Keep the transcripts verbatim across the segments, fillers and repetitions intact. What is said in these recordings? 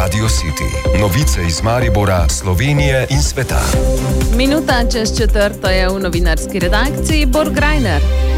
Radio City. Novice iz Maribora, Slovenije in sveta. Minuta čez četrto je v novinarski redakciji Borg Greiner.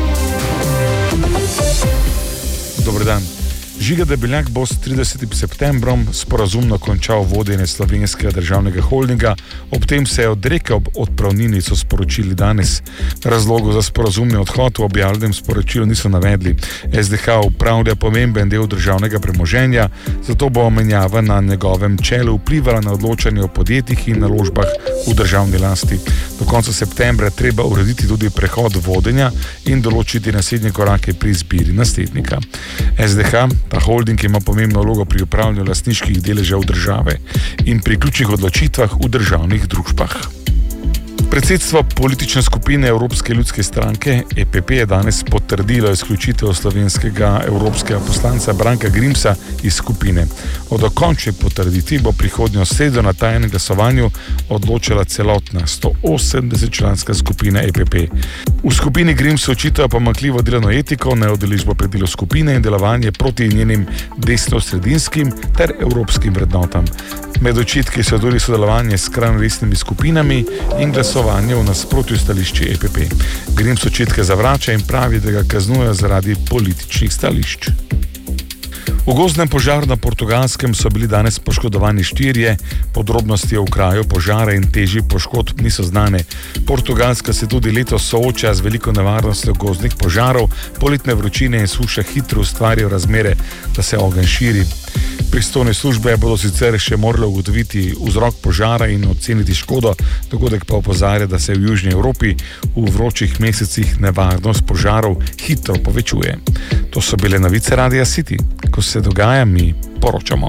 Dober dan. Žiga Debeljak bo s tridesetim septembrom sporazumno končal vodenje Slovenskega državnega holdinga, ob tem se je odrekel odpravnini, so sporočili danes. Razlogov za sporazumni odhod v objavljenem sporočilu niso navedli. S D H upravlja pomemben del državnega premoženja, zato bo menjava na njegovem čelu vplivala na odločanje o podjetjih in naložbah v državni lasti. Do konca septembra treba urediti tudi prehod vodenja in določiti naslednje korake pri izbiri naslednika. S D H, ta holding, ima pomembno vlogo pri upravljanju lastniških deležev države in pri ključnih odločitvah v državnih družbah. Predsedstvo politične skupine Evropske ljudske stranke E P P je danes potrdilo izključitev slovenskega evropskega poslanca Branka Grimsa iz skupine. O dokončni potrditvi bo prihodnjo sredo na tajnem glasovanju odločila celotna sto osemdesetčlanska skupina E P P. V skupini Grimsu očitajo pomanjkljivo delovno etiko, neudeležbo pri delu skupine in delovanje proti njenim desnosredinskim ter evropskim vrednotam. Med očitki so tudi sodelovanje s skrajno resnimi skupinami in glasovanje v nasprotju stališči E P P. Grims očitke zavrača in pravi, da ga kaznujejo zaradi političnih stališč. V gozdnem požaru na Portugalskem so bili danes poškodovani štirje, podrobnosti o kraju požara in teži poškodb niso znane. Portugalska se tudi letos sooča z veliko nevarnostjo gozdnih požarov, poletne vročine in suše hitro ustvarjajo razmere, da se ogenj širi. Pristojne službe bodo sicer še morale ugotoviti vzrok požara in oceniti škodo, dogodek pa opozarja, da se v Južni Evropi v vročih mesecih nevarnost požarov hitro povečuje. To so bile novice Radia City. Ko se dogaja, mi poročamo.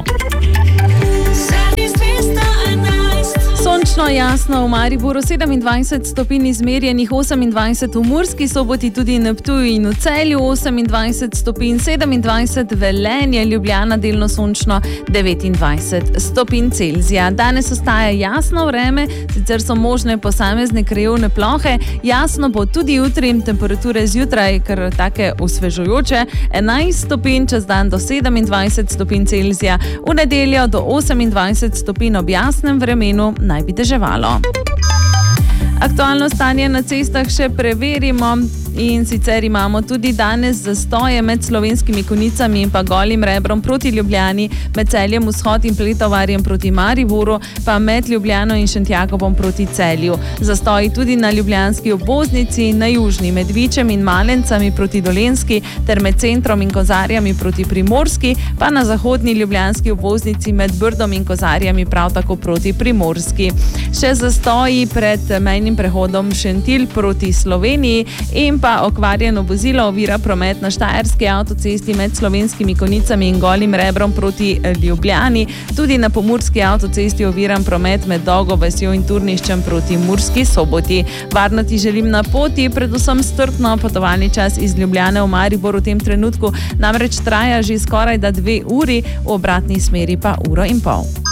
Sončno, jasno v Mariboru, sedemindvajset stopinj izmerjenih, osemindvajset v Murski Soboti, tudi na Ptuju in v Celju, osemindvajset stopinj, sedemindvajset Velenje, Ljubljana delno sončno, devetindvajset stopinj Celzija. Danes ostaja jasno vreme, sicer so možne posamezne krajevne plohe, jasno bo tudi jutri, temperature zjutraj kar take osvežujoče, enajst stopinj, čez dan do sedemindvajset stopinj Celzija, v nedeljo do osemindvajset stopinj ob jasnem vremenu naj bi deževalo. Aktualno stanje na cestah še preverimo in sicer imamo tudi danes zastoje med Slovenskimi Konjicami in pa Golim Rebrom proti Ljubljani, med Celjem Vzhod in Pletovarjem proti Mariboru, pa med Ljubljano in Šentjakobom proti Celju. Zastoji tudi na ljubljanski obvoznici, na južni med Vičem in Malencami proti Dolenjski ter med Centrom in Kozarjami proti Primorski, pa na zahodni ljubljanski obvoznici med Brdom in Kozarjami prav tako proti Primorski. Še zastoji pred mejnim prehodom Šentilj proti Sloveniji in pa okvarjeno vozilo ovira promet na Štajerski avtocesti med Slovenskimi Konjicami in Golim Rebrom proti Ljubljani, tudi na pomurski avtocesti oviran promet med Dolgo vasjo in Turniščem proti Murski Soboti. Varno ti želim na poti, predvsem strpno potovalni čas iz Ljubljane v Maribor v tem trenutku namreč traja že skoraj da dve uri, v obratni smeri pa uro in pol.